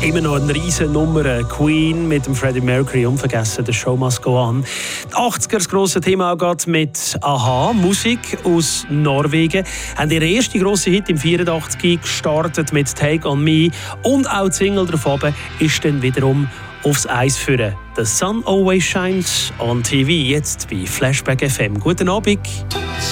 Immer noch eine riesen Nummer. Queen mit dem Freddie Mercury, unvergessen, «The Show Must Go On». Die 80er, das grosse Thema, geht mit «Aha», Musik aus Norwegen. Haben ihren ersten grossen Hit im 84 gestartet mit «Take on Me». Und auch die Single davon ist dann wiederum aufs Eis führen. «The Sun Always Shines on TV», jetzt bei Flashback FM. Guten Abend.